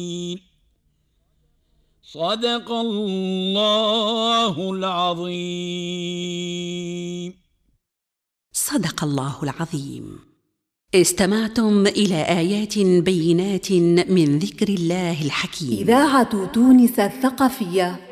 صدق الله العظيم. صدق الله العظيم. استمعتم إلى آيات بينات من ذكر الله الحكيم. إذاعة تونس الثقافية